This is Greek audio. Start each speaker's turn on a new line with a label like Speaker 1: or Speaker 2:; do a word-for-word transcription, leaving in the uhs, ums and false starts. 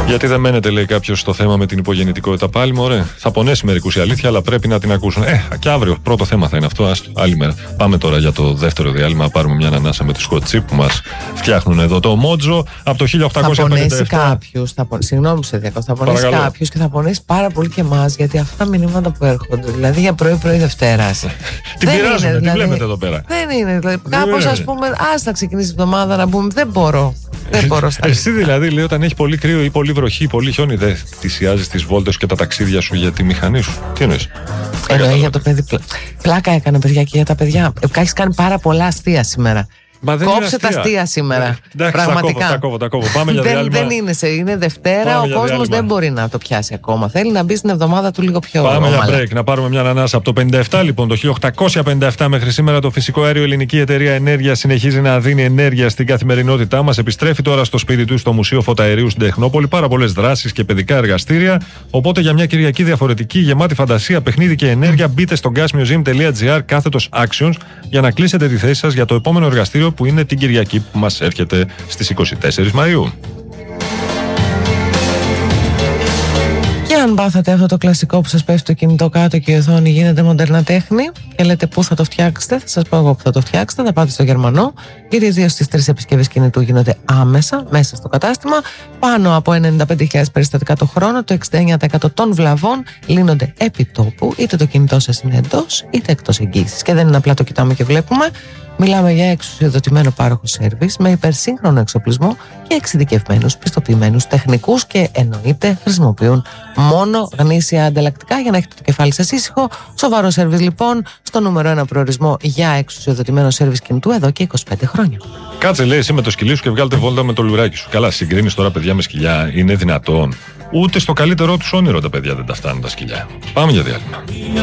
Speaker 1: Γιατί δεν μένετε, λέει κάποιος, στο θέμα με την υπογεννητικότητα πάλι, μωρέ. Θα πονέσει μερικούς η αλήθεια, αλλά πρέπει να την ακούσουν. Ε, και αύριο πρώτο θέμα θα είναι αυτό. Άστο, άλλη μέρα. Πάμε τώρα για το δεύτερο διάλειμμα. Να πάρουμε μια ανανάσα με τους hot chip που μας φτιάχνουν εδώ το Μότζο από το χίλια οκτακόσια πενήντα επτά.
Speaker 2: Θα πονέσει κάποιους. Θα πον... Συγγνώμη, σε διακόπτω. Θα πονέσει κάποιους και θα πονέσει πάρα πολύ και εμάς. Γιατί αυτά τα μηνύματα που έρχονται, δηλαδή για πρωί-πρωί Δευτέρας.
Speaker 1: Την πειράζουμε, την
Speaker 2: δηλαδή,
Speaker 1: βλέπετε εδώ πέρα.
Speaker 2: Δεν είναι. Δηλαδή, κάπως ας πούμε, ας θα ξεκινήσει η εβδομάδα να πούμε, δεν μπορώ. Δεν μπορώ στα
Speaker 1: Εσύ δηλαδή, λέει, όταν έχει πολύ κρύο ή πολύ βροχή ή πολύ χιόνι, δεν θυσιάζεις τις βόλτες και τα ταξίδια σου για τη μηχανή σου? Τι εννοείς?
Speaker 2: Εννοεί για το παιδί. Πλάκα έκανε, παιδιά, και για τα παιδιά. Έχει κάνει πάρα πολλά αστεία σήμερα. Κόψε τα αστεία σήμερα.
Speaker 1: Εντάξει, πραγματικά. Τα κόβω, τα κόβω. Πάμε για
Speaker 2: δεν,
Speaker 1: διάλειμμα.
Speaker 2: δεν είναι, σε, είναι Δευτέρα, ο κόσμος δεν μπορεί να το πιάσει ακόμα. Θέλει να μπει στην εβδομάδα του λίγο πιο
Speaker 1: Πάμε
Speaker 2: όμαλα.
Speaker 1: για break, να πάρουμε μια ανανάσα. Από το πενήντα επτά, λοιπόν, το χίλια οκτακόσια πενήντα επτά μέχρι σήμερα, το φυσικό αέριο Ελληνική Εταιρεία Ενέργειας συνεχίζει να δίνει ενέργεια στην καθημερινότητά μας. Επιστρέφει τώρα στο σπίτι του, στο Μουσείο Φωταερίου στην Τεχνόπολη. Πάρα πολλές δράσεις και παιδικά εργαστήρια. Οπότε για μια Κυριακή διαφορετική, γεμάτη φαντασία, παιχνίδι και ενέργεια, μπείτε στο gasmuseum τελεία gr κάθετος actions για να κλείσετε τη θέση σας για το επόμενο εργαστήριο που είναι την Κυριακή που μας έρχεται στις είκοσι τέσσερις Μαΐου.
Speaker 2: Και αν πάθατε αυτό το κλασικό που σας πέφτει το κινητό κάτω και η οθόνη γίνεται μοντέρνα τέχνη και λέτε πού θα το φτιάξετε, θα σας πω εγώ που θα το φτιάξετε. Θα πάτε στο Γερμανό, γιατί οι δύο στις τρεις επισκευές κινητού γίνονται άμεσα μέσα στο κατάστημα. Πάνω από ενενήντα πέντε χιλιάδες περιστατικά το χρόνο, το εξήντα εννέα τοις εκατό των βλαβών λύνονται επί τόπου, είτε το κινητό σας είναι εντός είτε εκτός εγγύησης. Και δεν είναι απλά το κοιτάμε και βλέπουμε. Μιλάμε για εξουσιοδοτημένο πάροχο σέρβις με υπερσύγχρονο εξοπλισμό και εξειδικευμένους πιστοποιημένους τεχνικούς και εννοείται χρησιμοποιούν μόνο γνήσια ανταλλακτικά για να έχετε το κεφάλι σας ήσυχο. Σοβαρό σέρβις λοιπόν, στο νούμερο ένα προορισμό για εξουσιοδοτημένο σέρβις κινητού εδώ και είκοσι πέντε χρόνια.
Speaker 1: Κάτσε, λέει, εσύ με το σκυλί σου και βγάλτε βόλτα με το λουράκι σου. Καλά, συγκρίνεις τώρα παιδιά με σκυλιά, είναι δυνατόν? Ούτε στο καλύτερό τους όνειρο τα παιδιά δεν τα φτάνουν τα σκυλιά. Πάμε για διάλειμμα.